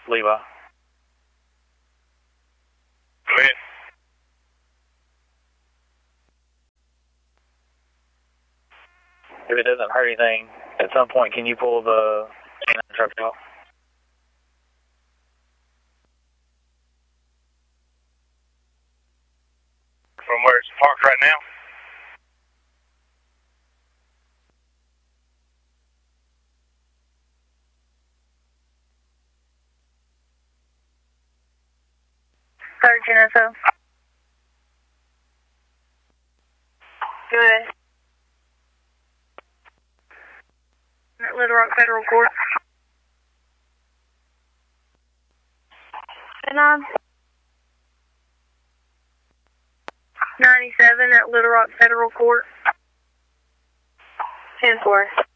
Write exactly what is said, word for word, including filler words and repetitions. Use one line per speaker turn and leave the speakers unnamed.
Levi.
Go ahead.
If it doesn't hurt anything, at some point, can you pull the canine truck out?
From where it's parked right now?
Sergeant S O. Good. At Little Rock Federal Court. nine ninety-seven at Little Rock Federal Court. ten four.